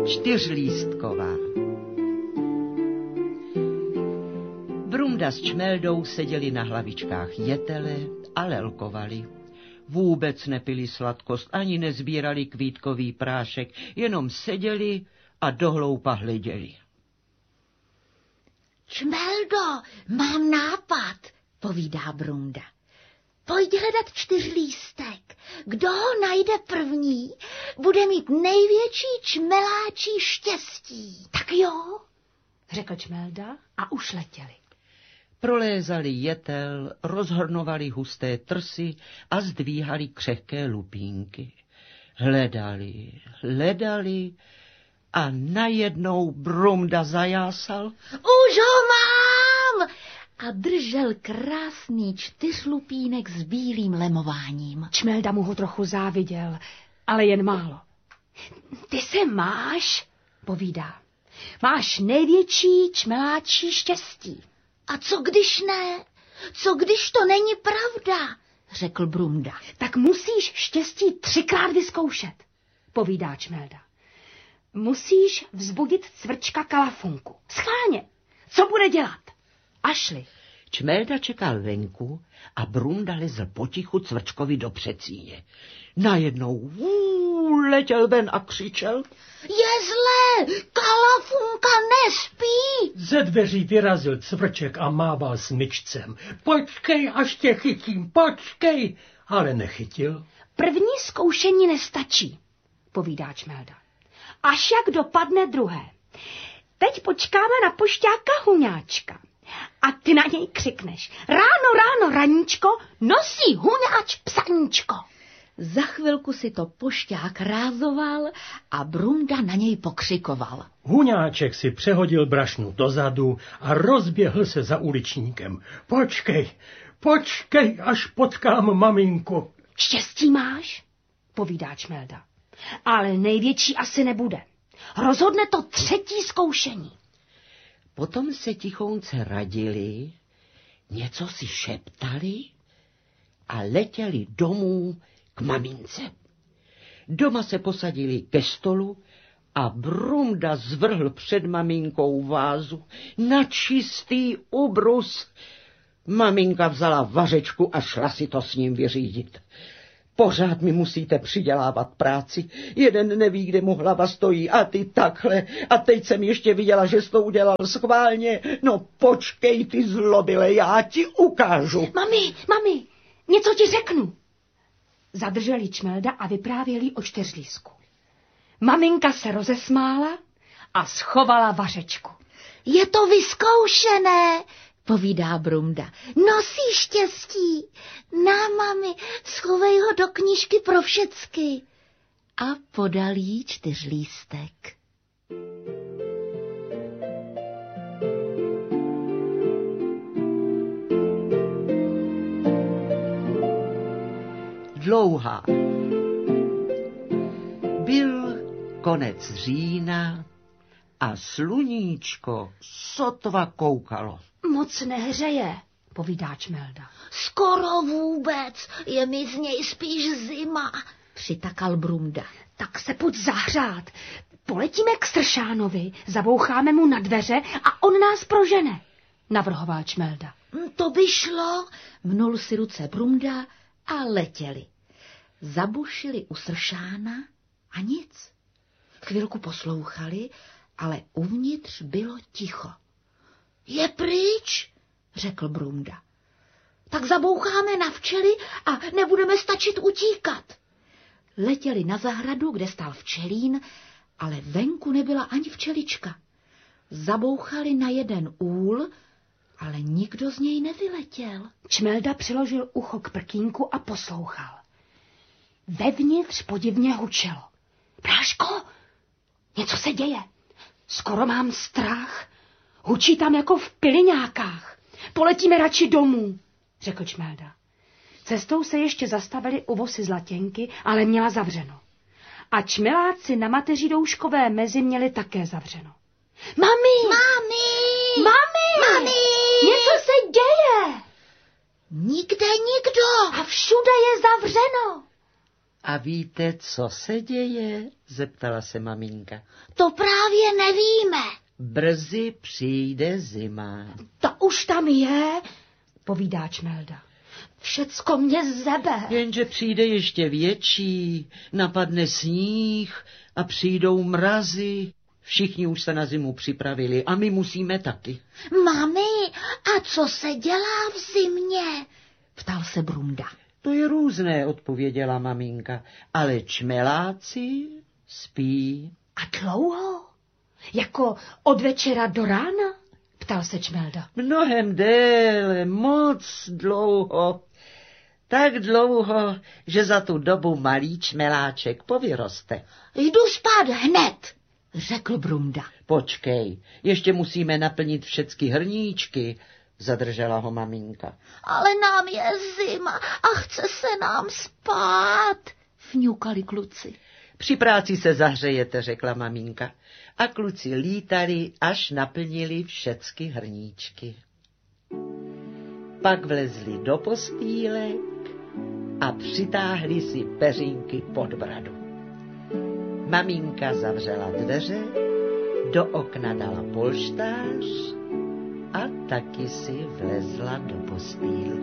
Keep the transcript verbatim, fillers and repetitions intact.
Čtyřlístková. Brumda s Čmeldou seděli na hlavičkách jetele a lelkovali. Vůbec nepili sladkost, ani nezbírali kvítkový prášek, jenom seděli a dohloupa hleděli. Čmeldo, mám nápad, povídá Brumda. Pojď hledat čtyřlístek. Kdo ho najde první, bude mít největší čmeláčí štěstí. Tak jo, řekl Čmelda a už letěli. Prolézali jetel, rozhrnovali husté trsy a zdvíhali křehké lupínky. Hledali, hledali a najednou Brumda zajásal. Už ho mám! A držel krásný čtyřlupínek s bílým lemováním. Čmelda mu ho trochu záviděl, ale jen málo. Ty se máš, povídá. Máš největší čmeláčí štěstí. A co když ne? Co když to není pravda? Řekl Brumda. Tak musíš štěstí třikrát vyzkoušet, povídá Čmelda. Musíš vzbudit cvrčka Kalafunku. Schválně. Co bude dělat? A šli. Čmelda čekal venku a Brumda lezl potichu cvrčkovi do přecíně. Najednou vů, letěl ven a křičel. Je zlé, Kalafunka nespí. Ze dveří vyrazil cvrček a mával smyčcem. Počkej, až tě chytím, počkej. Ale nechytil. První zkoušení nestačí, povídá Čmelda. Až jak dopadne druhé. Teď počkáme na pošťáka Huňáčka. A ty na něj křikneš. Ráno, ráno, raníčko, nosí Huňáč psaníčko. Za chvilku si to pošťák rázoval a Brumda na něj pokřikoval. Huňáček si přehodil brašnu dozadu a rozběhl se za uličníkem. Počkej, počkej, až potkám maminku. Štěstí máš, povídá Čmelda. Ale největší asi nebude. Rozhodne to třetí zkoušení. Potom se tichounce radili, něco si šeptali a letěli domů k mamince. Doma se posadili ke stolu a Brumda zvrhl před maminkou vázu na čistý ubrus. Maminka vzala vařečku a šla si to s ním vyřídit. Pořád mi musíte přidělávat práci. Jeden neví, kde mu hlava stojí a ty takhle. A teď jsem ještě viděla, že jsi to udělal schválně. No počkej, ty zlobile, já ti ukážu. Mami, mami, něco ti řeknu. Zadrželi Čmelda a vyprávěli o čtyřlísku. Maminka se rozesmála a schovala vařečku. Je to vyzkoušené, povídá Brumda. Nosí štěstí. Na, mami, schovej ho do knížky pro všecky. A podal jí čtyřlístek. Dlouhá. Byl konec října a sluníčko sotva koukalo. Moc nehřeje, povídá Čmelda. Skoro vůbec, je mi z něj spíš zima, přitakal Brumda. Tak se pojď zahřát. Poletíme k Sršánovi, zaboucháme mu na dveře a on nás prožene, navrhoval Čmelda. To by šlo, mnul si ruce Brumda a letěli. Zabušili u Sršána a nic. Chvilku poslouchali, ale uvnitř bylo ticho. Je pryč, řekl Brumda. Tak zaboucháme na včely a nebudeme stačit utíkat. Letěli na zahradu, kde stál včelín, ale venku nebyla ani včelička. Zabouchali na jeden úl, ale nikdo z něj nevyletěl. Čmelda přiložil ucho k prkínku a poslouchal. Vevnitř podivně hučelo. Bráško, něco se děje. Skoro mám strach. Hučí tam jako v piliňákách. Poletíme radši domů, řekl Čmelda. Cestou se ještě zastavili u vosy Zlatěnky, ale měla zavřeno. A čmeláci na mateří douškové mezi měli také zavřeno. Mami! Mami! Mami! Mami! Něco se děje! Nikde nikdo! A všude je zavřeno. A víte, co se děje? Zeptala se maminka. To právě nevíme. Brzy přijde zima. Ta už tam je, povídá Čmelda. Všecko mě zebe. Jenže přijde ještě větší, napadne sníh a přijdou mrazy. Všichni už se na zimu připravili a my musíme taky. Mami, a co se dělá v zimě? Ptal se Brunda. To je různé, odpověděla maminka, ale čmeláci spí. A dlouho? Jako od večera do rána? Ptal se Čmelda. Mnohem déle, moc dlouho. Tak dlouho, že za tu dobu malý čmeláček povyroste. Jdu spát hned, řekl Brunda. Počkej, ještě musíme naplnit všechny hrníčky, zadržela ho maminka. Ale nám je zima a chce se nám spát, fňukali kluci. Při práci se zahřejete, řekla maminka. A kluci lítali, až naplnili všechny hrníčky. Pak vlezli do postýlek a přitáhli si peřinky pod bradu. Maminka zavřela dveře, do okna dala polštář a taky si vlezla do postýlky.